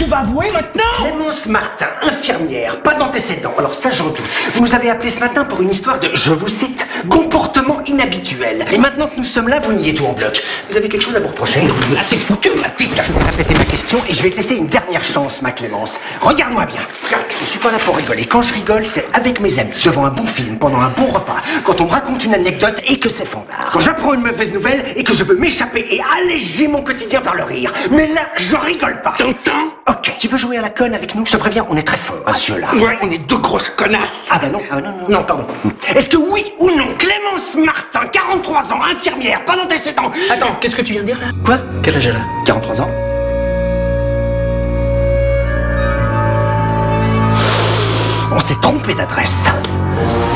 tu vas avouer maintenant? Clémence Martin, infirmière, pas d'antécédents. Alors ça, j'en doute. Vous nous avez appelé ce matin pour une histoire de, je vous cite, comportement inhabituel. Et maintenant que nous sommes là, vous niez tout en bloc. Vous avez quelque chose à vous reprocher? Là, t'es foutu, ma petite. Je vais répéter ma question et je vais te laisser une dernière chance, ma Clémence. Regarde-moi bien. Je suis pas là pour rigoler. Quand je rigole, c'est avec mes amis, devant un bon film, pendant un bon repas, quand on me raconte une anecdote et que c'est fandard. Quand j'apprends une mauvaise nouvelle et que je veux m'échapper et alléger mon quotidien par le rire. Mais là, je rigole pas. T'entends? Ok. Tu veux jouer à la conne avec nous? Je te préviens, on est très fort à ce jeu-là. Ouais, on est deux grosses connasses. Ah bah non, non, pardon. Est-ce que oui ou non, Clémence Martin, 43 ans, infirmière, pas d'antécédents. Attends, qu'est-ce que tu viens de dire là? Quoi? Quel âge elle a? 43 ans. On s'est trompé d'adresse.